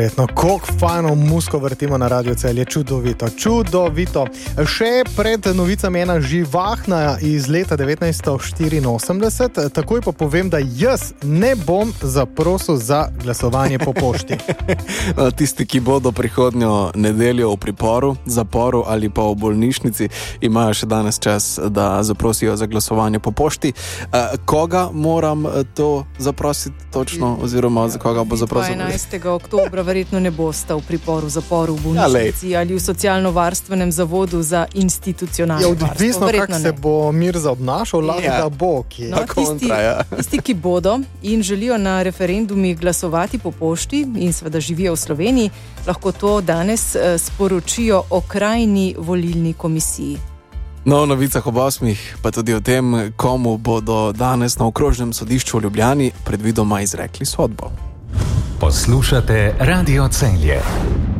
Koliko fajno muziko vrtimo na Radio Celje, čudovito. Še pred novicami ena živahna iz leta 1984, takoj pa povem, da jaz ne bom zaprosil za glasovanje po pošti. Tisti, ki bodo prihodnjo nedeljo v priporu, zaporu ali pa v bolnišnici, imajo še danes čas, da zaprosijo za glasovanje po pošti. Koga moram to zaprositi točno, oziroma za koga bo zaprosil? 12. oktobra verjetno ne boste v priporu, zaporu, v bolnišnici ali v socialno-varstvenem zavodu za institucionalno varstvo. Odvisno, kako se bo Mirza obnašal, lahko bo ki. Tisti, ki bodo in želijo na referendumih glasovati po pošti in seveda živijo v Sloveniji, lahko to danes sporočijo okrajni volilni komisiji. No, v novicah ob 8, pa tudi o tem, komu bodo danes na okrožnem sodišču v Ljubljani predvidoma izrekli sodbo. Poslušate Radio Celje.